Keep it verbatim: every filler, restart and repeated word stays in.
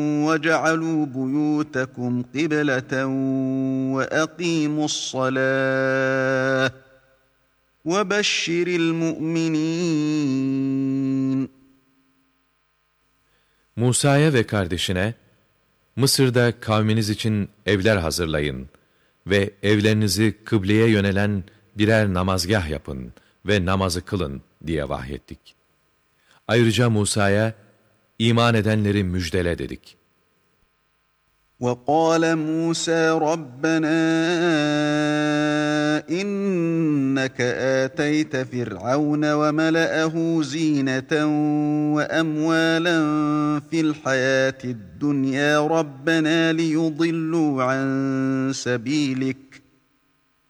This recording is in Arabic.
وَجَعَلُوا بُيُوتَكُمْ قِبْلَةً وَأَقِيمُوا الصَّلَاةَ وَبَشِّرِ الْمُؤْمِنِينَ. Musa'ya ve kardeşine, Mısır'da kavminiz için evler hazırlayın ve evlerinizi kıbleye yönelen birer namazgah yapın ve namazı kılın diye vahyettik. Ayrıca Musa'ya, iman edenleri müjdele dedik. وَقَالَ مُوسَى رَبَّنَا إِنَّكَ آتَيْتَ فِرْعَوْنَ وَمَلَأَهُ زِينَةً وَأَمْوَالًا فِي الْحَيَاةِ الدُّنْيَا رَبَّنَا لِيُضِلُّوا عَن سَبِيلِكَ